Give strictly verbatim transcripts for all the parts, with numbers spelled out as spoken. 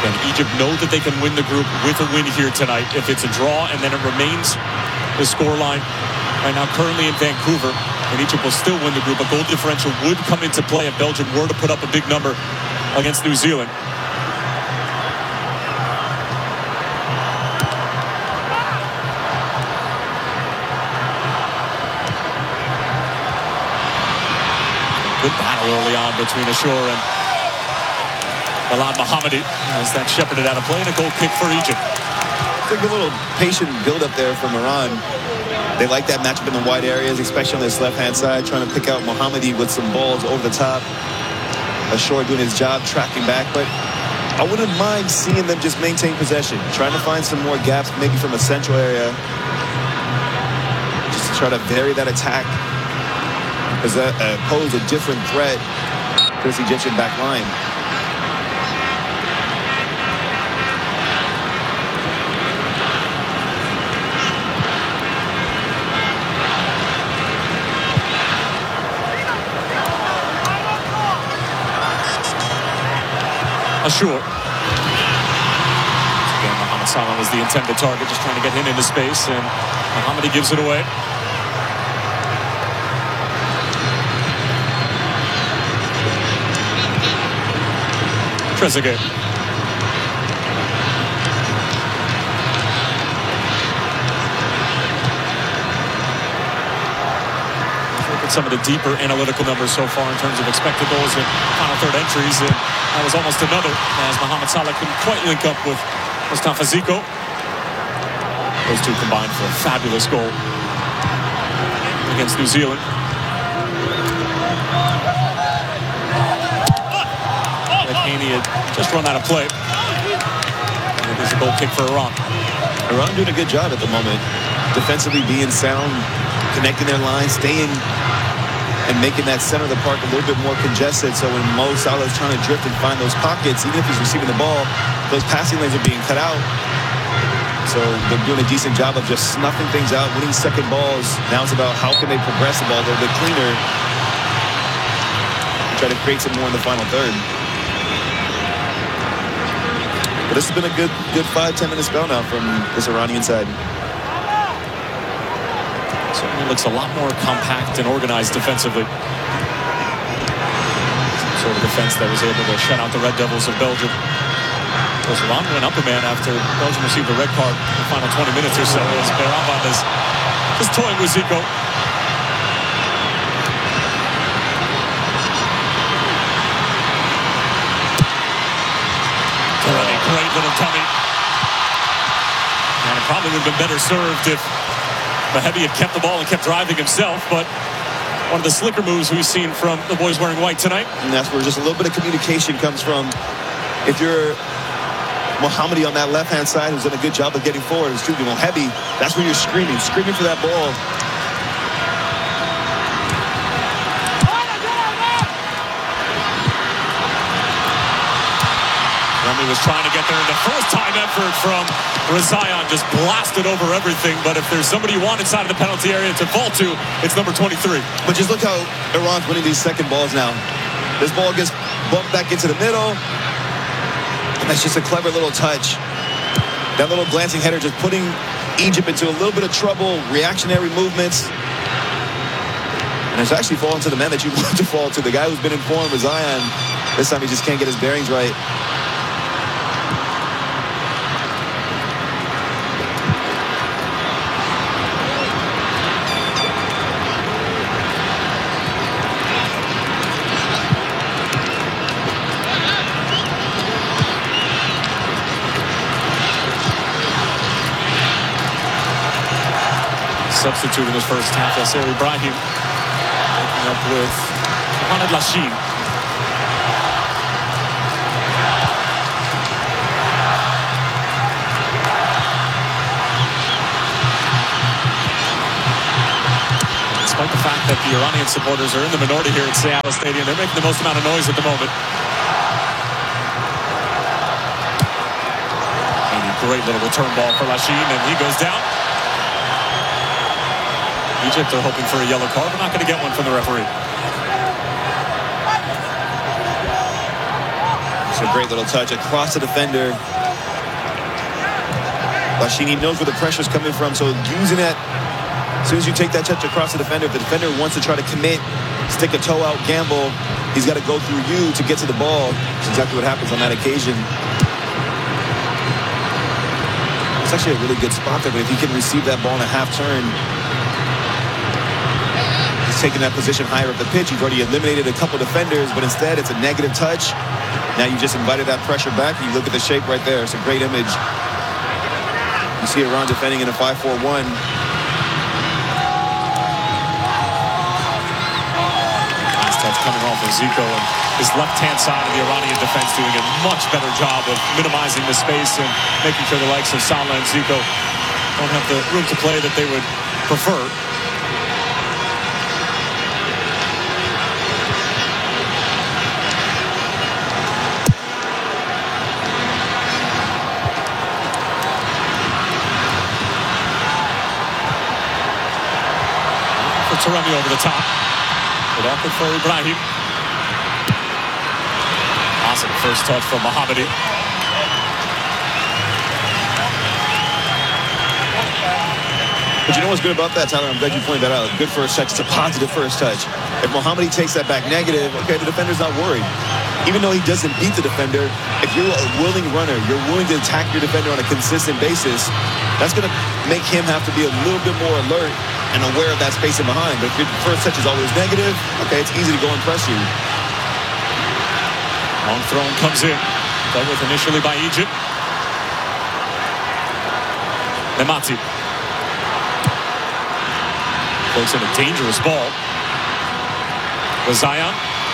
And Egypt know that they can win the group with a win here tonight. If it's a draw and then it remains the scoreline right now currently in Vancouver, and Egypt will still win the group, a goal differential would come into play if Belgium were to put up a big number against New Zealand. Good battle early on between Achour and Alaa Mohammadi as that shepherded out of play, and a goal kick for Egypt. It's like a little patient build-up there from Iran. They like that matchup in the wide areas, especially on this left-hand side, trying to pick out Mohammadi with some balls over the top. Achour doing his job, tracking back, but I wouldn't mind seeing them just maintain possession, trying to find some more gaps, maybe from a central area, just to try to vary that attack, as that uh, pose a different threat to this Egyptian back line. Achour. Again, Mohamed Salah was the intended target, just trying to get him into space, and Mohammadi gives it away. Trezeguet. Look at some of the deeper analytical numbers so far in terms of expected goals and final third entries, and that was almost another, as Mohamed Salah couldn't quite link up with Mustafa Zico. Those two combined for a fabulous goal against New Zealand. Haney had just run out of play. And there's a goal kick for Iran. Iran doing a good job at the moment, defensively being sound, connecting their lines, staying and making that center of the park a little bit more congested, so when Mo Salah is trying to drift and find those pockets, even if he's receiving the ball, those passing lanes are being cut out. So they're doing a decent job of just snuffing things out, winning second balls. Now it's about how can they progress the ball a little bit cleaner, try to create some more in the final third. But this has been a good, good five, ten minute spell now from this Iranian side. Certainly looks a lot more compact and organized defensively. Some sort of defense that was able to shut out the Red Devils of Belgium. Well, Iran went up a man after Belgium received a red card in the final twenty minutes or so, as Beraban is just toying with Zico. Great little tummy. And it probably would have been better served if Mehebi had kept the ball and kept driving himself, but one of the slicker moves we've seen from the boys wearing white tonight. And that's where just a little bit of communication comes from. If you're Mohammadi on that left-hand side, who's done a good job of getting forward, excuse me, Mehebi, that's where you're screaming, screaming for that ball. Remy was trying to get there in the first-time effort from Rezaian, just blasted over everything. But if there's somebody you want inside of the penalty area to fall to, it's number twenty-three. But just look how Iran's winning these second balls now. This ball gets bumped back into the middle, and that's just a clever little touch. That little glancing header just putting Egypt into a little bit of trouble, reactionary movements. And it's actually falling to the man that you want to fall to, the guy who's been informed, Rezaian. This time he just can't get his bearings right. Substitute in his first half, Yasser Ibrahim, making up with Mohamed Lachine. Despite the fact that the Iranian supporters are in the minority here at Seattle Stadium, they're making the most amount of noise at the moment. And a great little return ball for Lachine, and he goes down. Egypt are hoping for a yellow card. We're not going to get one from the referee. It's a great little touch across the defender. Lashini knows where the pressure's coming from, so using that, as soon as you take that touch across the defender, if the defender wants to try to commit, stick a toe out, gamble, he's got to go through you to get to the ball. That's exactly what happens on that occasion. It's actually a really good spot there, but if he can receive that ball in a half turn, he's taking that position higher up the pitch. You've already eliminated a couple defenders, but instead it's a negative touch. Now you just invited that pressure back. You look at the shape right there. It's a great image. You see Iran defending in a five four one. Last touch coming off of Zico, and his left-hand side of the Iranian defense doing a much better job of minimizing the space and making sure the likes of Salah and Zico don't have the room to play that they would prefer. Taremi over the top. Good effort for Ibrahim. Awesome first touch from Mohammadi. But you know what's good about that, Tyler? I'm glad you pointed that out. Good first touch. It's a positive first touch. If Mohammadi takes that back negative, okay, the defender's not worried. Even though he doesn't beat the defender, if you're a willing runner, you're willing to attack your defender on a consistent basis, that's going to make him have to be a little bit more alert and aware of that space in behind. But if your first touch is always negative, okay, it's easy to go and press you. Long throw comes in. Dealt with initially by Egypt. Nemati. Floats in a dangerous ball. With Zion.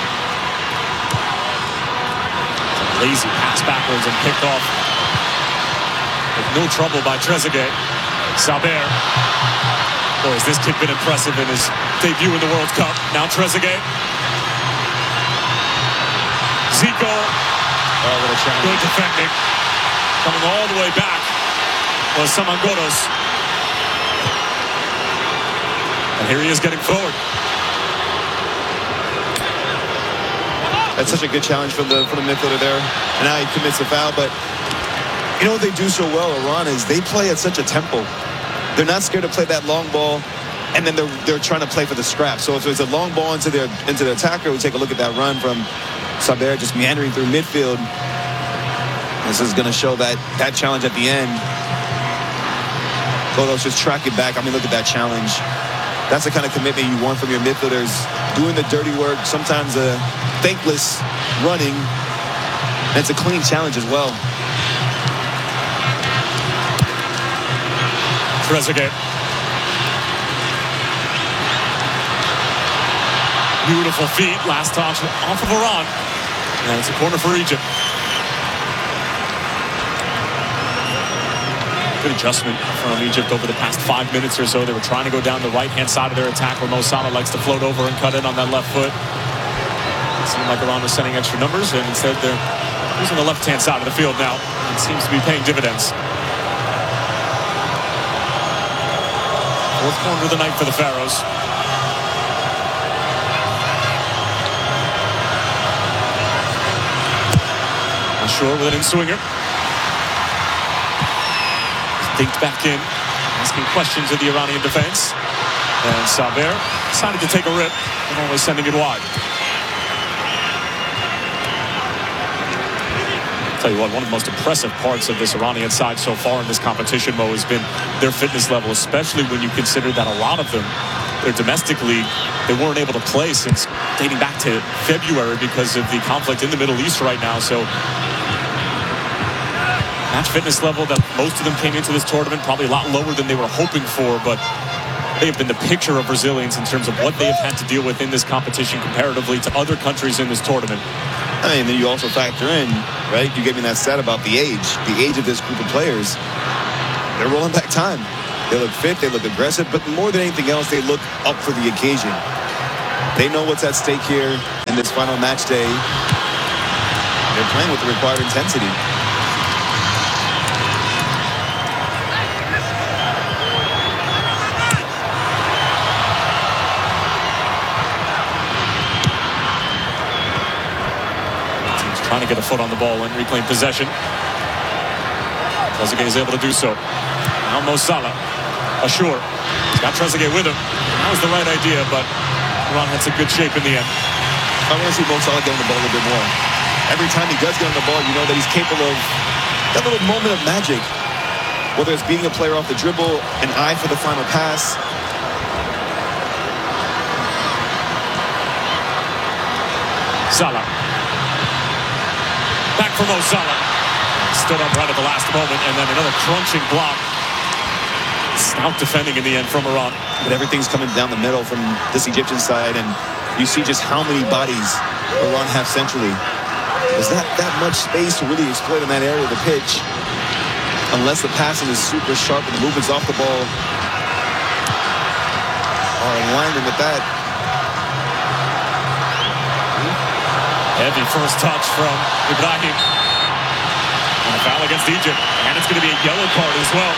Lazy pass backwards and picked off. With no trouble by Trezeguet. Saber. Boy, has this kid been impressive in his debut in the World Cup. Now Trezeguet. Zico. Oh, what a challenge. Good defending. Coming all the way back was Samangoros. And here he is getting forward. That's such a good challenge from the, from the midfielder there. And now he commits a foul, but you know what they do so well, Iran, is they play at such a tempo. They're not scared to play that long ball, and then they're they're trying to play for the scrap. So if it's a long ball into their into the attacker, we take a look at that run from Saber just meandering through midfield. This is going to show that that challenge at the end. Kodos just track it back. I mean, look at that challenge. That's the kind of commitment you want from your midfielders. Doing the dirty work, sometimes a thankless running. And it's a clean challenge as well. Trezeguet. Beautiful feet. Last touch off of Iran. And it's a corner for Egypt. Good adjustment from Egypt over the past five minutes or so. They were trying to go down the right-hand side of their attack where Mo Salah likes to float over and cut in on that left foot. It seemed like Iran was sending extra numbers, and instead they're using the left-hand side of the field now. It seems to be paying dividends. Fourth corner of the night for the Pharaohs. Ashur with an in-swinger. Dinked back in, asking questions of the Iranian defense. And Saber decided to take a rip and always sending it wide. Tell you what, one of the most impressive parts of this Iranian side so far in this competition, Mo, has been their fitness level, especially when you consider that a lot of them, they're domestically, they weren't able to play since dating back to February because of the conflict in the Middle East right now. So match fitness level that most of them came into this tournament probably a lot lower than they were hoping for, but they have been the picture of Brazilians in terms of what they have had to deal with in this competition comparatively to other countries in this tournament. I mean, then you also factor in, right? You gave me that stat about the age, the age of this group of players. They're rolling back time. They look fit, they look aggressive, but more than anything else, they look up for the occasion. They know what's at stake here in this final match day. They're playing with the required intensity. Trying to get a foot on the ball and reclaim possession. Trezeguet is able to do so. Now Mo Salah. Ashur. He's got Trezeguet with him. That was the right idea, but Iran had some good shape in the end. I want to see Mo Salah get on the ball a little bit more. Every time he does get on the ball, you know that he's capable of that little moment of magic. Whether it's beating a player off the dribble, an eye for the final pass. Salah. Back for Mo Salah. Stood up right at the last moment, and then another crunching block. Stout defending in the end from Iran. But everything's coming down the middle from this Egyptian side, and you see just how many bodies Iran have centrally. There's not that much space to really exploit in that area of the pitch, unless the passing is super sharp and the movements off the ball are in alignment with that. Heavy first touch from Ibrahim. And a foul against Egypt. And it's going to be a yellow card as well.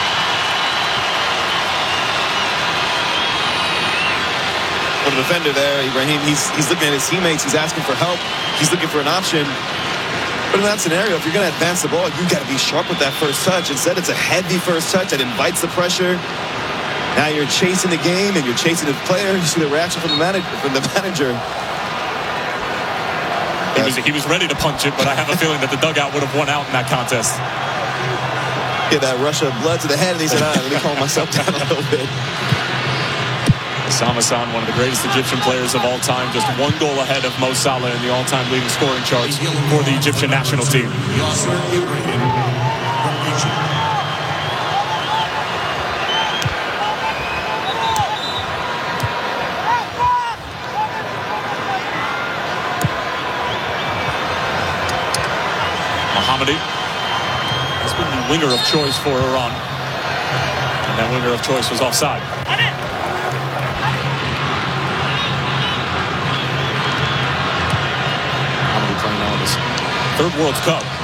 For the defender there, Ibrahim, he's, he's looking at his teammates. He's asking for help. He's looking for an option. But in that scenario, if you're going to advance the ball, you got to be sharp with that first touch. Instead, it's a heavy first touch that invites the pressure. Now you're chasing the game and you're chasing the player. You see the reaction from the, manage from the manager. He was, he was ready to punch it, but I have a feeling that the dugout would have won out in that contest. Get that rush of blood to the head, and he said, ah, let me calm myself down a little bit. Osama San, one of the greatest Egyptian players of all time, just one goal ahead of Mo Salah in the all-time leading scoring charts for the Egyptian national team. Mohammadi has been the winger of choice for Iran, and that winger of choice was offside. Mohammadi playing now in his third World Cup.